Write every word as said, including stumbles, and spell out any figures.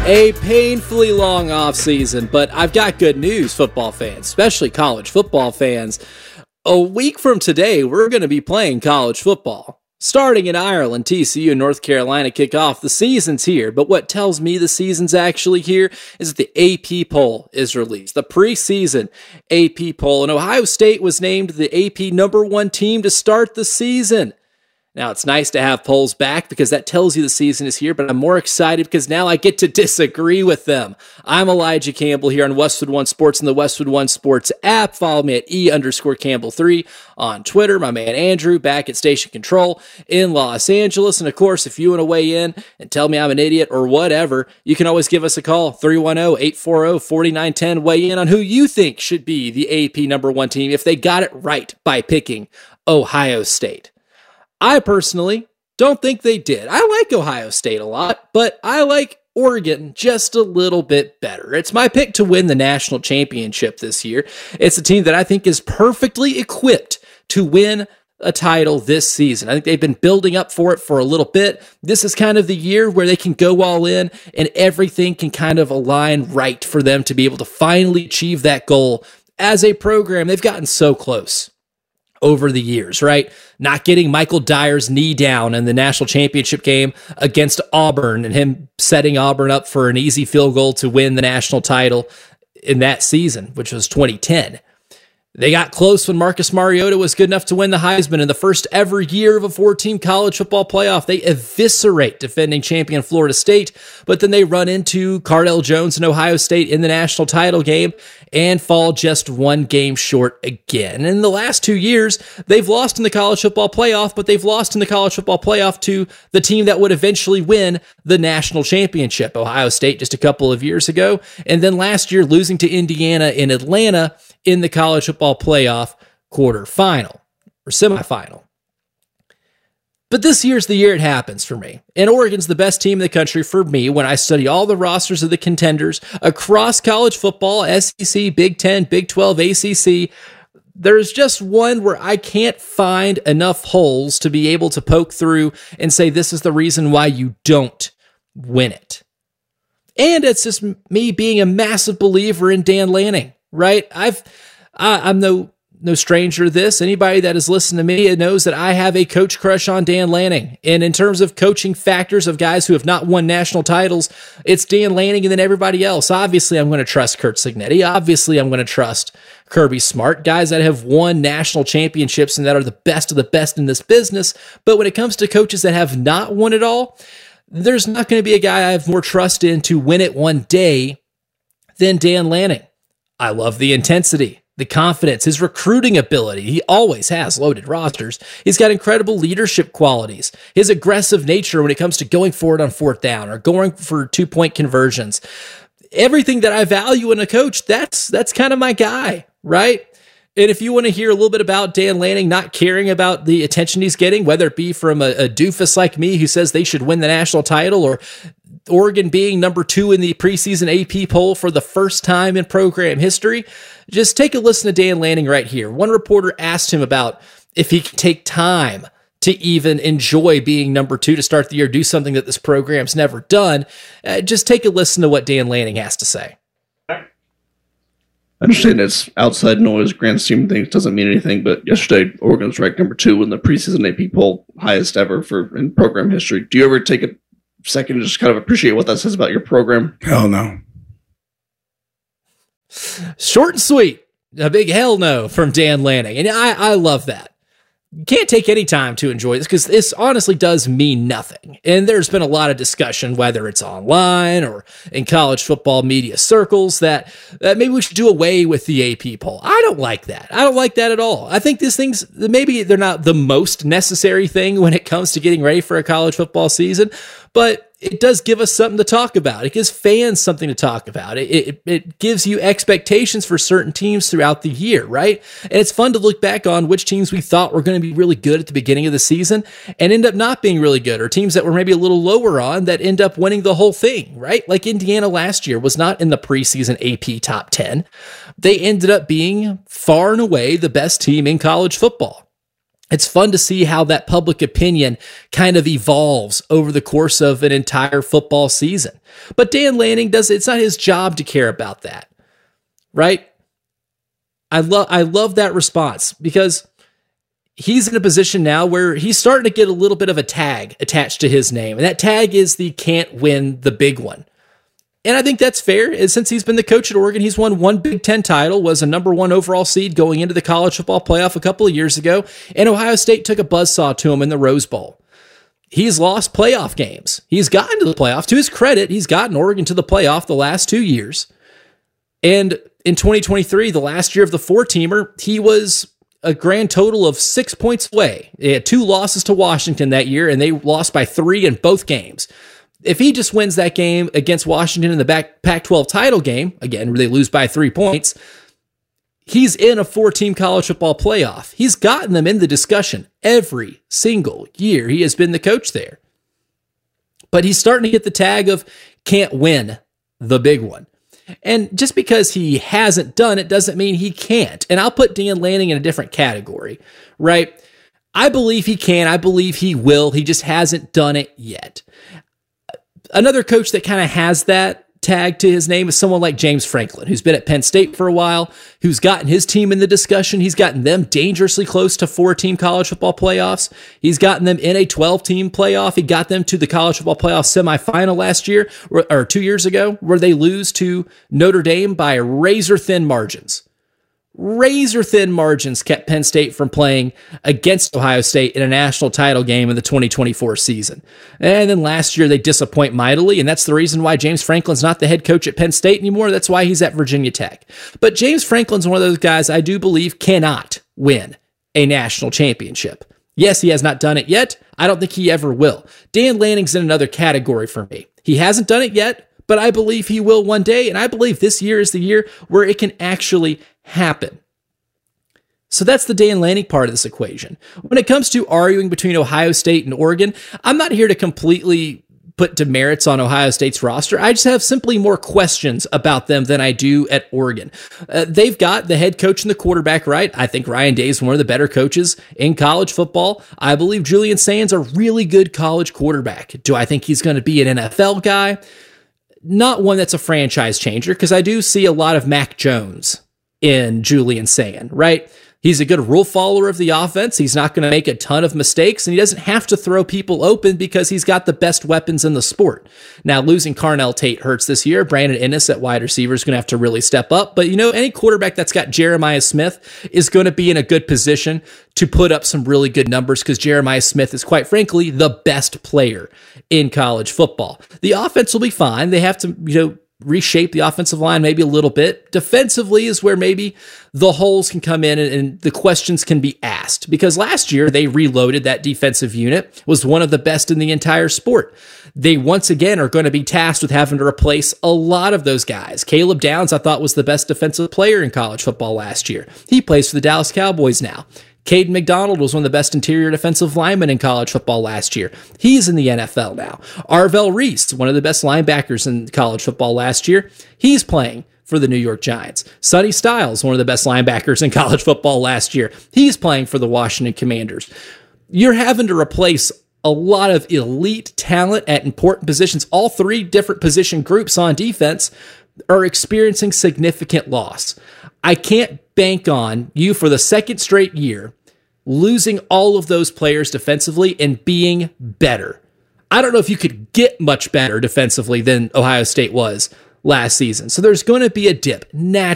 A painfully long offseason, but I've got good news, football fans, especially college football fans. A week from today, we're going to be playing college football. Starting in Ireland, T C U and North Carolina kick off. The season's here, but what tells me the season's actually here is that the A P poll is released. The preseason A P poll, and Ohio State was named the A P number one team to start the season. Now, it's nice to have polls back because that tells you the season is here, but I'm more excited because now I get to disagree with them. I'm Elijah Campbell here on Westwood One Sports and the Westwood One Sports app. Follow me at E underscore Campbell three on Twitter. My man Andrew back at Station Control in Los Angeles. And of course, if you want to weigh in and tell me I'm an idiot or whatever, you can always give us a call, three one zero, eight four zero, four nine one zero. Weigh in on who you think should be the A P number one team if they got it right by picking Ohio State. I personally don't think they did. I like Ohio State a lot, but I like Oregon just a little bit better. It's my pick to win the national championship this year. It's a team that I think is perfectly equipped to win a title this season. I think they've been building up for it for a little bit. This is kind of the year where they can go all in and everything can kind of align right for them to be able to finally achieve that goal. As a program, they've gotten so close over the years, right? Not getting Michael Dyer's knee down in the national championship game against Auburn and him setting Auburn up for an easy field goal to win the national title in that season, which was twenty ten. They got close when Marcus Mariota was good enough to win the Heisman in the first ever year of a four-team college football playoff. They eviscerate defending champion Florida State, but then they run into Cardale Jones and Ohio State in the national title game and fall just one game short again. In the last two years, they've lost in the college football playoff, but they've lost in the college football playoff to the team that would eventually win the national championship, Ohio State, just a couple of years ago. And then last year, losing to Indiana in Atlanta in the college football playoff quarterfinal or semifinal. But this year's the year it happens for me. And Oregon's the best team in the country for me when I study all the rosters of the contenders across college football, S E C, Big Ten, Big twelve, A C C. There's just one where I can't find enough holes to be able to poke through and say this is the reason why you don't win it. And it's just me being a massive believer in Dan Lanning, right? I've, I, I'm no no stranger to this. Anybody that has listened to me knows that I have a coach crush on Dan Lanning. And in terms of coaching factors of guys who have not won national titles, it's Dan Lanning and then everybody else. Obviously, I'm going to trust Curt Cignetti. Obviously, I'm going to trust Kirby Smart, guys that have won national championships and that are the best of the best in this business. But when it comes to coaches that have not won it all, there's not going to be a guy I have more trust in to win it one day than Dan Lanning. I love the intensity, the confidence, his recruiting ability. He always has loaded rosters. He's got incredible leadership qualities. His aggressive nature when it comes to going forward on fourth down or going for two-point conversions. Everything that I value in a coach, that's that's kind of my guy, right? And if you want to hear a little bit about Dan Lanning not caring about the attention he's getting, whether it be from a, a doofus like me who says they should win the national title or Oregon being number two in the preseason A P poll for the first time in program history, just take a listen to Dan Lanning right here. One reporter asked him about if he can take time to even enjoy being number two to start the year, do something that this program's never done. Uh, just take a listen to what Dan Lanning has to say. I understand it's outside noise, grand scheme of things doesn't mean anything, but yesterday Oregon was ranked number two in the preseason A P poll, highest ever for in program history. Do you ever take a second to just kind of appreciate what that says about your program? Hell no. Short and sweet. A big hell no from Dan Lanning. And I, I love that. You can't take any time to enjoy this because this honestly does mean nothing. And there's been a lot of discussion, whether it's online or in college football media circles, that, that maybe we should do away with the A P poll. I don't like that. I don't like that at all. I think these things, maybe they're not the most necessary thing when it comes to getting ready for a college football season, but it does give us something to talk about. It gives fans something to talk about. It, it, it gives you expectations for certain teams throughout the year, right? And it's fun to look back on which teams we thought were going to be really good at the beginning of the season and end up not being really good, or teams that were maybe a little lower on that end up winning the whole thing, right? Like Indiana last year was not in the preseason A P top ten. They ended up being far and away the best team in college football. It's fun to see how that public opinion kind of evolves over the course of an entire football season. But Dan Lanning does, it's not his job to care about that, right? I love, I love that response because he's in a position now where he's starting to get a little bit of a tag attached to his name. And that tag is the can't win the big one. And I think that's fair. And since he's been the coach at Oregon, he's won one Big Ten title, was a number one overall seed going into the college football playoff a couple of years ago, and Ohio State took a buzzsaw to him in the Rose Bowl. He's lost playoff games. He's gotten to the playoff. To his credit, he's gotten Oregon to the playoff the last two years. And in twenty twenty-three, the last year of the four-teamer, he was a grand total of six points away. He had two losses to Washington that year, and they lost by three in both games. If he just wins that game against Washington in the back Pac twelve title game, again, where they lose by three points, he's in a four-team college football playoff. He's gotten them in the discussion every single year he has been the coach there. But he's starting to get the tag of can't win the big one. And just because he hasn't done it doesn't mean he can't. And I'll put Dan Lanning in a different category, right? I believe he can. I believe he will. He just hasn't done it yet. Another coach that kind of has that tag to his name is someone like James Franklin, who's been at Penn State for a while, who's gotten his team in the discussion. He's gotten them dangerously close to four-team college football playoffs. He's gotten them in a twelve-team playoff. He got them to the college football playoff semifinal last year, or, or two years ago, where they lose to Notre Dame by razor-thin margins. Razor-thin margins kept Penn State from playing against Ohio State in a national title game in the twenty twenty-four season. And then last year, they disappoint mightily, and that's the reason why James Franklin's not the head coach at Penn State anymore. That's why he's at Virginia Tech. But James Franklin's one of those guys I do believe cannot win a national championship. Yes, he has not done it yet. I don't think he ever will. Dan Lanning's in another category for me. He hasn't done it yet, but I believe he will one day, and I believe this year is the year where it can actually happen. So that's the Dan Lanning part of this equation. When it comes to arguing between Ohio State and Oregon, I'm not here to completely put demerits on Ohio State's roster. I just have simply more questions about them than I do at Oregon. Uh, they've got the head coach and the quarterback right. I think Ryan Day is one of the better coaches in college football. I believe Julian Sands a really good college quarterback. Do I think he's going to be an N F L guy? Not one that's a franchise changer, because I do see a lot of Mac Jones in Julian Sand, right? He's a good rule follower of the offense. He's not going to make a ton of mistakes, and he doesn't have to throw people open because he's got the best weapons in the sport. Now, losing Carnell Tate hurts this year. Brandon Inniss at wide receiver is going to have to really step up. But, you know, any quarterback that's got Jeremiah Smith is going to be in a good position to put up some really good numbers, because Jeremiah Smith is, quite frankly, the best player in college football. The offense will be fine. They have to, you know, reshape the offensive line maybe a little bit. Defensively is where maybe the holes can come in and, and the questions can be asked, because last year they reloaded that defensive unit, was one of the best in the entire sport. They once again are going to be tasked with having to replace a lot of those guys. Caleb Downs, I thought, was the best defensive player in college football last year. He plays for the Dallas Cowboys now. Caden McDonald was one of the best interior defensive linemen in college football last year. He's in the N F L now. Arvell Reese, one of the best linebackers in college football last year, he's playing for the New York Giants. Sonny Styles, one of the best linebackers in college football last year, he's playing for the Washington Commanders. You're having to replace a lot of elite talent at important positions. All three different position groups on defense are experiencing significant loss. I can't bank on you for the second straight year losing all of those players defensively and being better. I don't know if you could get much better defensively than Ohio State was last season. So there's going to be a dip, naturally.